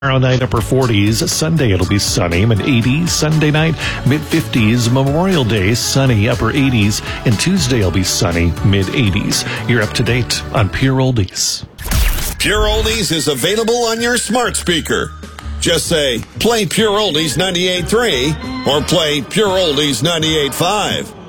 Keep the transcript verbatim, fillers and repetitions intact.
Tomorrow night, upper forties. Sunday, it'll be sunny, mid eighties. Sunday night, mid fifties. Memorial Day, sunny, upper eighties. And Tuesday, it'll be sunny, mid eighties. You're up to date on Pure Oldies. Pure Oldies is available on your smart speaker. Just say, play Pure Oldies ninety-eight point three or play Pure Oldies ninety-eight point five.